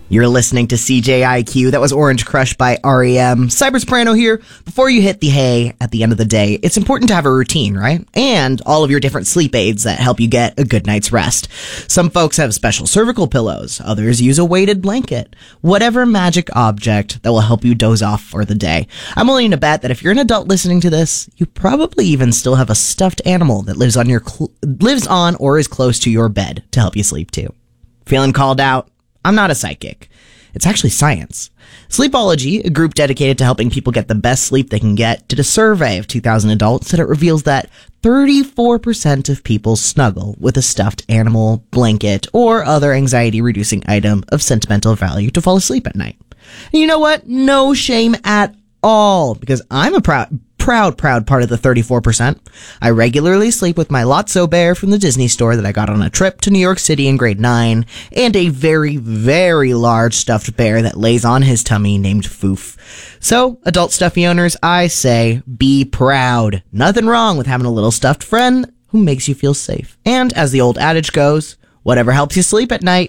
You're listening to CJIQ. That was Orange Crush by REM. Cyber Soprano here. Before you hit the hay at the end of the day, it's important to have a routine, right? And all of your different sleep aids that help you get a good night's rest. Some folks have special cervical pillows. Others use a weighted blanket. Whatever magic object that will help you doze off for the day. I'm willing to bet that if you're an adult listening to this, you probably even still have a stuffed animal that lives on or is close to your bed to help you sleep too. Feeling called out? I'm not a psychic. It's actually science. Sleepology, a group dedicated to helping people get the best sleep they can get, did a survey of 2,000 adults and it reveals that 34% of people snuggle with a stuffed animal, blanket, or other anxiety-reducing item of sentimental value to fall asleep at night. And you know what? No shame at all, because I'm a proud part of the 34%. I regularly sleep with my Lotso bear from the Disney store that I got on a trip to New York City in grade 9, and a very, very large stuffed bear that lays on his tummy named Foof. So, adult stuffy owners, I say, be proud. Nothing wrong with having a little stuffed friend who makes you feel safe. And as the old adage goes, whatever helps you sleep at night.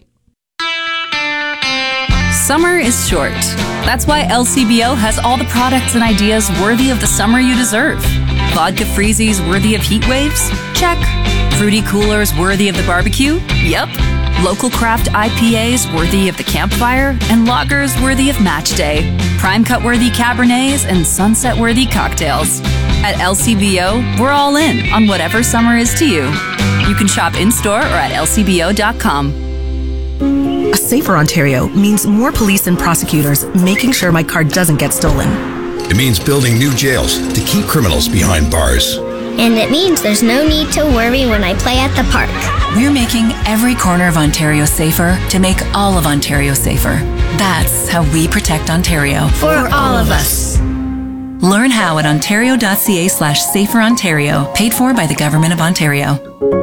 Summer is short. That's why LCBO has all the products and ideas worthy of the summer you deserve. Vodka freezies worthy of heat waves? Check. Fruity coolers worthy of the barbecue? Yep. Local craft IPAs worthy of the campfire? And lagers worthy of match day. Prime cut worthy Cabernets and sunset worthy cocktails. At LCBO, we're all in on whatever summer is to you. You can shop in-store or at lcbo.com. A safer Ontario means more police and prosecutors making sure my car doesn't get stolen. It means building new jails to keep criminals behind bars. And it means there's no need to worry when I play at the park. We're making every corner of Ontario safer to make all of Ontario safer. That's how we protect Ontario. For all of us. Learn how at ontario.ca/saferontario, paid for by the Government of Ontario.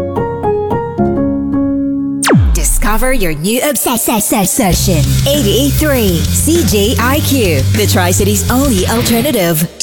Discover your new obsession. 88.3 CJIQ, the Tri-City's only alternative.